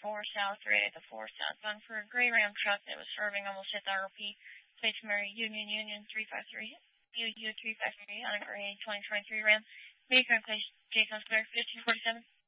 4 South, 380 4 southbound for a gray Ram truck that was swerving almost hit the ROP. Plates Mary Union 353, UU 353 on a gray 2023 Ram. Vehicle in place, Jason Square, 1547.